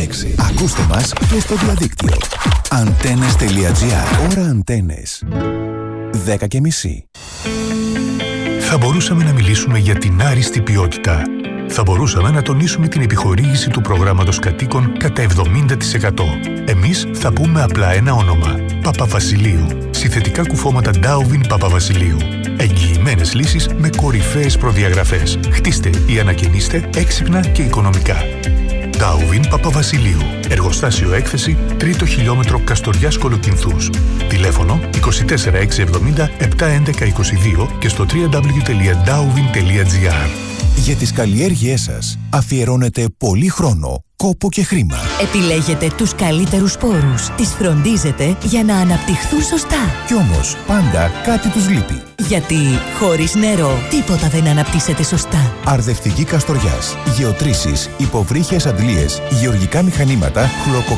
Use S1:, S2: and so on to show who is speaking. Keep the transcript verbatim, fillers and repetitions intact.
S1: έξι. Ακούστε μας και στο διαδίκτυο. Antennes τελεία gr. Ώρα Αντένες. δέκα και μισή.
S2: Θα μπορούσαμε να μιλήσουμε για την άριστη ποιότητα. Θα μπορούσαμε να τονίσουμε την επιχορήγηση του προγράμματος κατοίκων κατά εβδομήντα τοις εκατό. Εμείς θα πούμε απλά ένα όνομα. Παπαβασιλείου. Συνθετικά κουφώματα Darwin Παπαβασιλείου. Εγγυημένες λύσεις με κορυφαίες προδιαγραφές. Χτίστε ή ανακαινίστε έξυπνα και οικονομικά. Darwin Παπαβασιλείου. Εργοστάσιο έκθεση, τρίτο χιλιόμετρο Καστοριάς Κολοκυνθούς. Τηλέφωνο είκοσι τέσσερα εξακόσια εβδομήντα επτακόσια έντεκα είκοσι δύο και στο double-u double-u double-u τελεία darwin τελεία gr.
S1: Για τις καλλιέργειές σας αφιερώνετε πολύ χρόνο, κόπο και χρήμα.
S3: Επιλέγετε τους καλύτερους σπόρους. Τις φροντίζετε για να αναπτυχθούν σωστά.
S1: Κι όμως πάντα κάτι τους λείπει.
S3: Γιατί χωρίς νερό τίποτα δεν αναπτύσσεται σωστά.
S1: Αρδευτική Καστοριάς. Γεωτρήσεις, υποβρύχιες αντλίες, γεωργικά μηχανήματα, χλωκο